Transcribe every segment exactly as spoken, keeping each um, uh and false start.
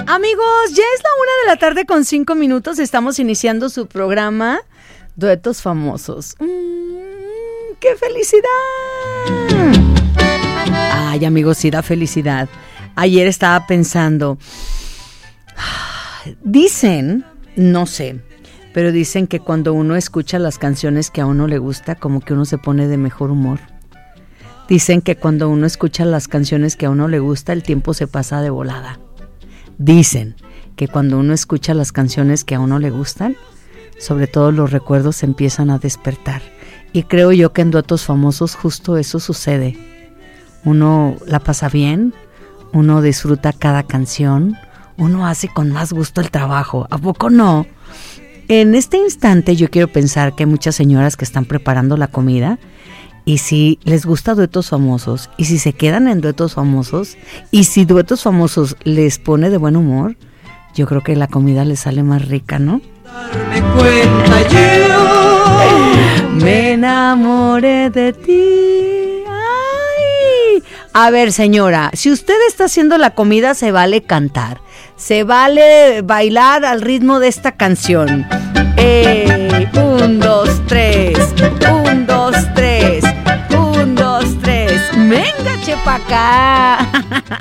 Amigos, ya es la una de la tarde con cinco minutos. Estamos iniciando su programa Duetos Famosos. Mm, ¡Qué felicidad! Ay, amigos, sí da felicidad. Ayer estaba pensando, dicen, no sé, pero dicen que cuando uno escucha las canciones que a uno le gusta, como que uno se pone de mejor humor. Dicen que cuando uno escucha las canciones que a uno le gusta, el tiempo se pasa de volada. Dicen que cuando uno escucha las canciones que a uno le gustan, sobre todo los recuerdos se empiezan a despertar. Y creo yo que en Duetos Famosos justo eso sucede. Uno la pasa bien, uno disfruta cada canción, uno hace con más gusto el trabajo. ¿A poco no? En este instante yo quiero pensar que hay muchas señoras que están preparando la comida. Y si les gusta Duetos Famosos, y si se quedan en Duetos Famosos, y si Duetos Famosos les pone de buen humor, yo creo que la comida les sale más rica, ¿no? Darme cuenta yo, me enamoré de ti. Ay. A ver, señora, si usted está haciendo la comida, se vale cantar, se vale bailar al ritmo de esta canción. Eh, un, dos, tres, un, dos, tres, un, dos, tres, venga, chepa acá.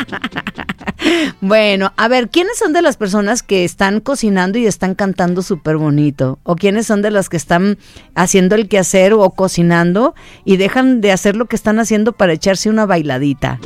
Bueno, a ver, ¿quiénes son de las personas que están cocinando y están cantando súper bonito? ¿O quiénes son de las que están haciendo el quehacer o cocinando y dejan de hacer lo que están haciendo para echarse una bailadita?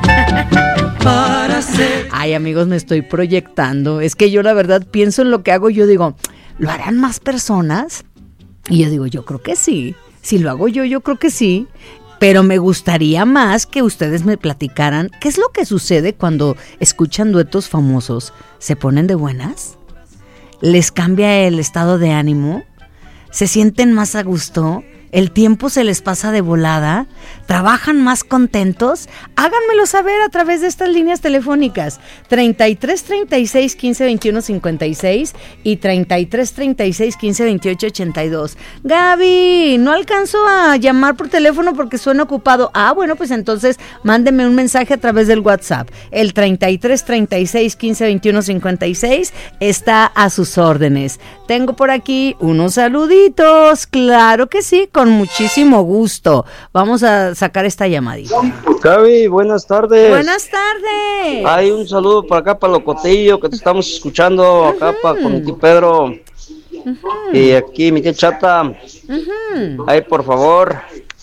Para ser... Ay, amigos, me estoy proyectando. Es que yo la verdad pienso en lo que hago y yo digo, ¿lo harán más personas? Y yo digo, yo creo que sí. Si lo hago yo, yo creo que sí. Pero me gustaría más que ustedes me platicaran qué es lo que sucede cuando escuchan Duetos Famosos. ¿Se ponen de buenas? ¿Les cambia el estado de ánimo? ¿Se sienten más a gusto? ¿El tiempo se les pasa de volada? ¿Trabajan más contentos? Háganmelo saber a través de estas líneas telefónicas treinta y tres, treinta y seis, quince, veintiuno, cincuenta y seis y treinta y tres, treinta y seis, quince, veintiocho, ochenta y dos. Gaby, no alcanzo a llamar por teléfono porque suena ocupado. Ah, bueno, pues entonces mándeme un mensaje a través del WhatsApp. El treinta y tres, treinta y seis, quince, veintiuno, cincuenta y seis está a sus órdenes. Tengo por aquí unos saluditos, claro que sí, con muchísimo gusto. Vamos a sacar esta llamadita. Gaby, buenas tardes. Buenas tardes. Hay un saludo para acá, para Locotillo, que te estamos escuchando acá, uh-huh. para con mi tío Pedro. Uh-huh. Y aquí mi tía Chata. Uh-huh. Ay, por favor.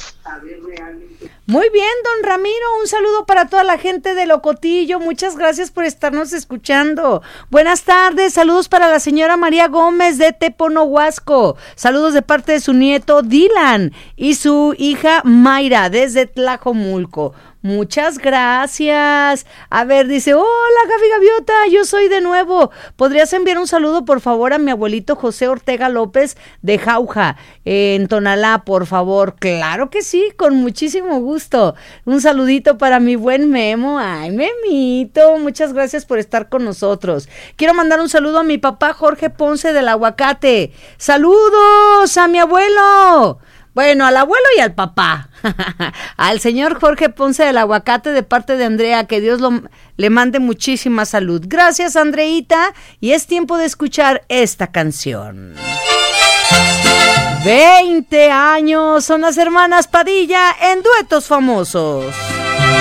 Muy bien, don Ramiro, un saludo para toda la gente de Locotillo, muchas gracias por estarnos escuchando. Buenas tardes, saludos para la señora María Gómez de Teponohuasco, saludos de parte de su nieto Dylan y su hija Mayra desde Tlajomulco. Muchas gracias. A ver, dice, hola Gaby Gaviota, yo soy de nuevo. ¿Podrías enviar un saludo por favor a mi abuelito José Ortega López de Jauja, eh, en Tonalá, por favor? Claro que sí, con muchísimo gusto. Un saludito para mi buen Memo. Ay, Memito, muchas gracias por estar con nosotros. Quiero mandar un saludo a mi papá Jorge Ponce del Aguacate. Saludos a mi abuelo. Bueno, al abuelo y al papá, al señor Jorge Ponce del Aguacate de parte de Andrea, que Dios lo, le mande muchísima salud. Gracias, Andreita, y es tiempo de escuchar esta canción. veinte años son las hermanas Padilla en Duetos Famosos.